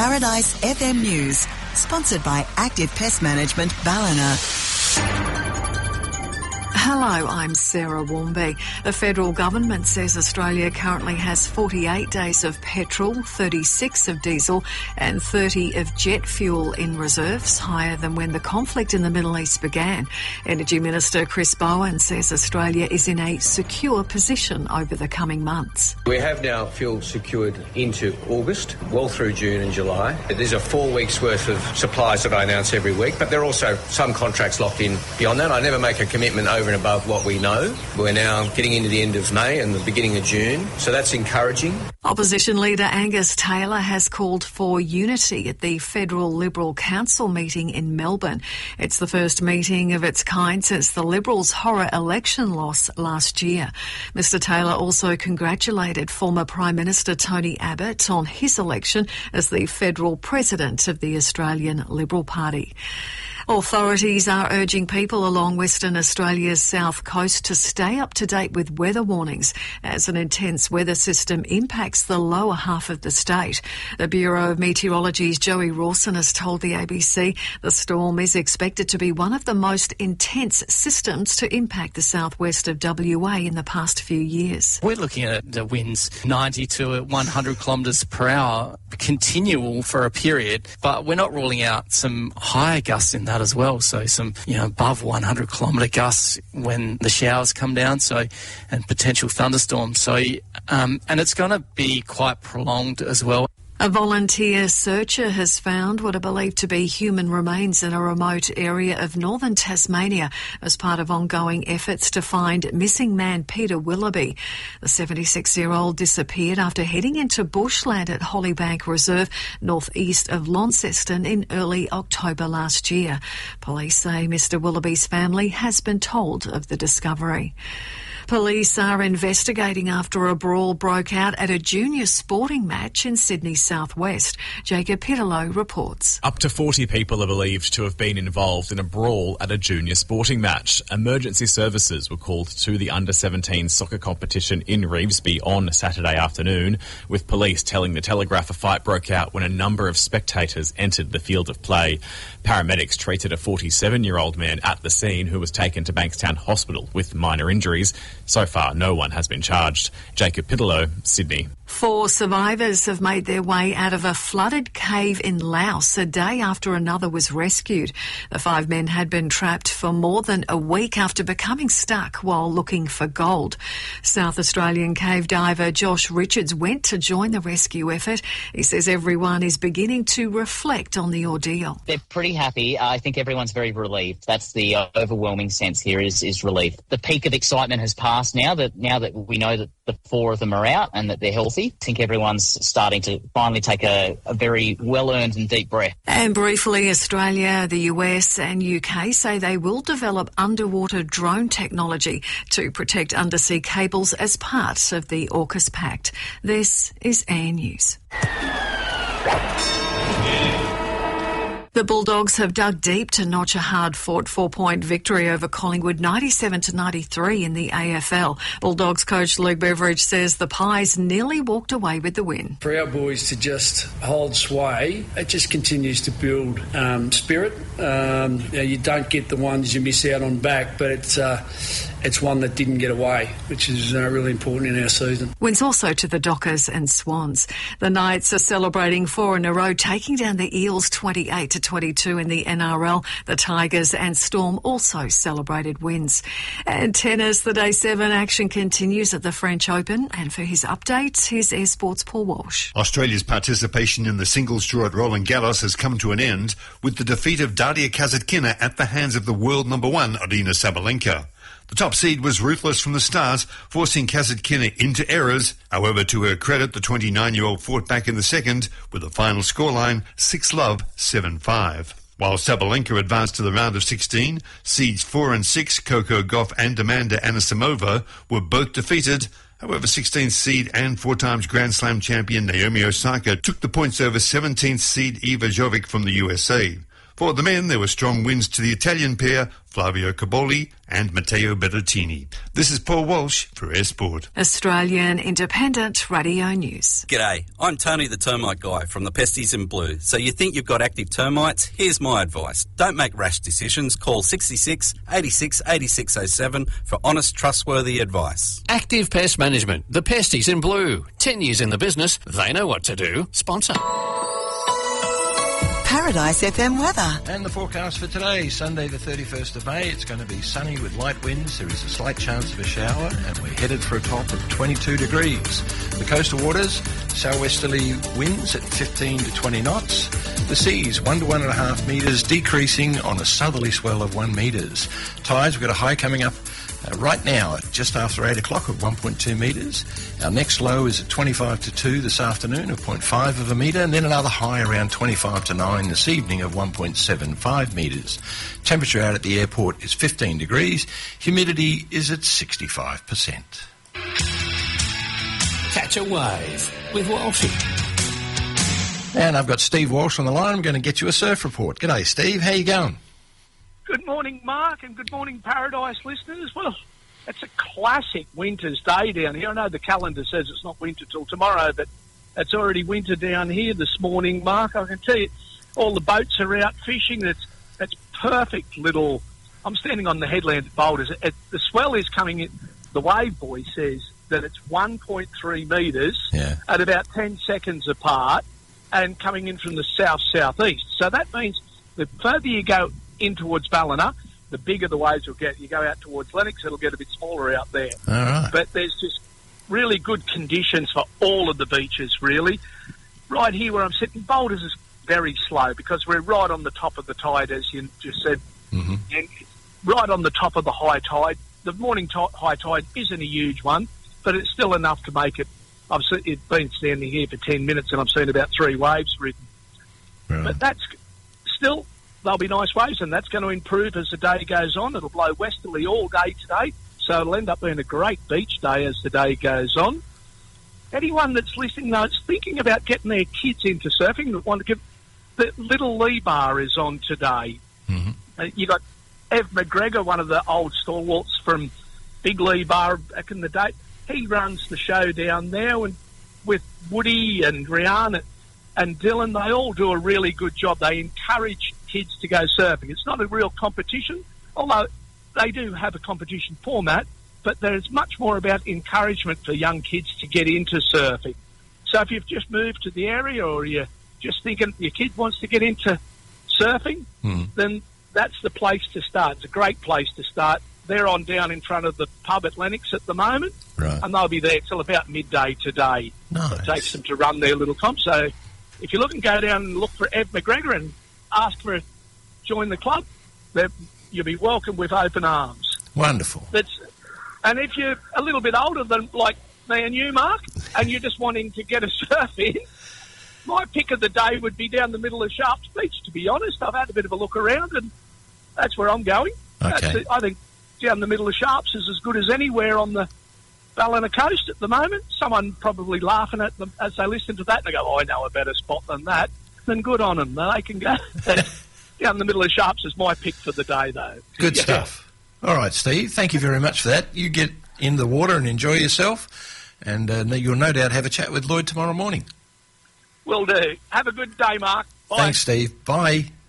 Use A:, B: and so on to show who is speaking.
A: Paradise FM News, sponsored by Active Pest Management, Ballina.
B: Hello, I'm Sarah Warmby. The federal government says Australia currently has 48 days of petrol, 36 of diesel and 30 of jet fuel in reserves, higher than when the conflict in the Middle East began. Energy Minister Chris Bowen says Australia is in a secure position over the coming months.
C: We have now fuel secured into August, well through June and July. There's a 4 weeks worth of supplies that I announce every week, but there are also some contracts locked in beyond that. I never make a commitment over and above what we know. We're now getting into the end of May and the beginning of June, so that's encouraging.
B: Opposition leader Angus Taylor has called for unity at the Federal Liberal Council meeting in Melbourne. It's the first meeting of its kind since the Liberals' horror election loss last year. Mr Taylor also congratulated former Prime Minister Tony Abbott on his election as the federal president of the Australian Liberal Party. Authorities are urging people along Western Australia's south coast to stay up to date with weather warnings as an intense weather system impacts the lower half of the state. The Bureau of Meteorology's Joey Rawson has told the ABC the storm is expected to be one of the most intense systems to impact the southwest of WA in the past few years.
D: We're looking at the winds 90 to 100 kilometres per hour, continual for a period, but we're not ruling out some higher gusts in that as well, so some above 100 kilometre gusts when the showers come down, and potential thunderstorms, and it's going to be quite prolonged as well.
B: A volunteer searcher has found what are believed to be human remains in a remote area of northern Tasmania as part of ongoing efforts to find missing man Peter Willoughby. The 76-year-old disappeared after heading into bushland at Hollybank Reserve, northeast of Launceston, in early October last year. Police say Mr Willoughby's family has been told of the discovery. Police are investigating after a brawl broke out at a junior sporting match in Sydney's southwest. Jacob Pitterlow reports.
E: Up to 40 people are believed to have been involved in a brawl at a junior sporting match. Emergency services were called to the under-17 soccer competition in Revesby on Saturday afternoon, with police telling the Telegraph a fight broke out when a number of spectators entered the field of play. Paramedics treated a 47-year-old man at the scene who was taken to Bankstown Hospital with minor injuries. So far, no one has been charged. Jacob Pitterlow, Sydney.
B: 4 survivors have made their way out of a flooded cave in Laos a day after another was rescued. The 5 men had been trapped for more than a week after becoming stuck while looking for gold. South Australian cave diver Josh Richards went to join the rescue effort. He says everyone is beginning to reflect on the ordeal.
F: They're pretty happy. I think everyone's very relieved. That's the overwhelming sense here is relief. The peak of excitement has passed now that we know that the 4 of them are out and that they're healthy. I think everyone's starting to finally take a very well-earned and deep breath.
B: And briefly, Australia, the US and UK say they will develop underwater drone technology to protect undersea cables as part of the AUKUS Pact. This is Air News. The Bulldogs have dug deep to notch a hard-fought 4-point victory over Collingwood 97-93 in the AFL. Bulldogs coach Luke Beveridge says the Pies nearly walked away with the win.
G: For our boys to just hold sway, it just continues to build spirit. You don't get the ones you miss out on back, but it's one that didn't get away, which is really important in our season.
B: Wins also to the Dockers and Swans. The Knights are celebrating 4 in a row, taking down the Eels 28-22 in the NRL. The Tigers and Storm also celebrated wins. And tennis, the Day 7 action continues at the French Open. And for his updates, here's Air Sports' Paul Walsh.
H: Australia's participation in the singles draw at Roland Garros has come to an end with the defeat of Daria Kasatkina at the hands of the world number 1, Aryna Sabalenka. The top seed was ruthless from the start, forcing Kasatkina into errors. However, to her credit, the 29-year-old fought back in the second with a final scoreline 6-love, 7-5. While Sabalenka advanced to the round of 16, seeds 4 and 6, Coco Gauff and Amanda Anisimova, were both defeated. However, 16th seed and 4 times Grand Slam champion Naomi Osaka took the points over 17th seed Iva Jovic from the USA. For the men, there were strong wins to the Italian pair, Flavio Caboli and Matteo Berrettini. This is Paul Walsh for Air Sport.
B: Australian Independent Radio News.
I: G'day, I'm Tony the Termite Guy from the Pesties in Blue. So you think you've got active termites? Here's my advice. Don't make rash decisions. Call 66 86 8607 for honest, trustworthy advice.
J: Active Pest Management. The Pesties in Blue. 10 years in the business. They know what to do. Sponsor.
A: Paradise FM weather.
K: And the forecast for today, Sunday the 31st of May, it's going to be sunny with light winds. There is a slight chance of a shower and we're headed for a top of 22 degrees. The coastal waters, southwesterly winds at 15 to 20 knots. The seas 1 to 1.5 metres, decreasing on a southerly swell of 1 metres. Tides, we've got a high coming up right now at just after 8 o'clock at 1.2 metres. Our next low is at 25 to 2 this afternoon of 0.5 of a metre, and then another high around 25 to 9 this evening of 1.75 metres. Temperature out at the airport is 15 degrees. Humidity is at 65%.
J: Catch a wave with Walshy.
K: And I've got Steve Walsh on the line. I'm going to get you a surf report. G'day, Steve. How you going?
L: Good morning, Mark, and good morning, Paradise listeners. Well, it's a classic winter's day down here. I know the calendar says it's not winter till tomorrow, but it's already winter down here this morning, Mark. I can tell you, all the boats are out fishing. It's perfect little... I'm standing on the headland at Boulders. The swell is coming in. The wave boy says that it's 1.3 metres at about 10 seconds apart and coming in from the south-southeast. So that means the further you go in towards Ballina, the bigger the waves will get. You go out towards Lennox, it'll get a bit smaller out there.
K: All right.
L: But there's just really good conditions for all of the beaches, really. Right here where I'm sitting, Boulders is very slow because we're right on the top of the tide, as you just said.
K: Mm-hmm.
L: And right on the top of the high tide. The morning high tide isn't a huge one, but it's still enough to make it. I've been standing here for 10 minutes and I've seen about 3 waves ridden.
K: Right.
L: But that's still... There'll be nice waves, and that's going to improve as the day goes on. It'll blow westerly all day today, so it'll end up being a great beach day as the day goes on. Anyone that's listening, though, is thinking about getting their kids into surfing, that want to give... The Little Lee Bar is on today.
K: Mm-hmm.
L: You got Ev McGregor, one of the old stalwarts from Big Lee Bar back in the day. He runs the show down there, and with Woody and Rihanna and Dylan, they all do a really good job. They encourage kids to go surfing. It's not a real competition, although they do have a competition format, but there's much more about encouragement for young kids to get into surfing. So if you've just moved to the area or you're just thinking your kid wants to get into surfing, then that's the place to start. It's a great place to start. They're on down in front of the pub at Lennox at the moment, and they'll be there till about midday today.
K: Nice.
L: It takes them to run their little comp. So if you're looking, go down and look for Ev McGregor and ask for join the club. You'll be welcomed with open arms.
K: Wonderful.
L: And if you're a little bit older than like me and you, Mark, and you're just wanting to get a surf in, my pick of the day would be down the middle of Sharps Beach, to be honest. I've had a bit of a look around, and that's where I'm going.
K: Okay.
L: I think down the middle of Sharps is as good as anywhere on the Ballina coast at the moment. Someone probably laughing at them as they listen to that, and they go, I know a better spot than that. Then good on them. They can go down the middle of Sharps is my pick for the day, though.
K: Good stuff. All right, Steve, thank you very much for that. You get in the water and enjoy yourself, and you'll no doubt have a chat with Lloyd tomorrow morning.
L: Will do. Have a good day, Mark. Bye.
K: Thanks, Steve. Bye.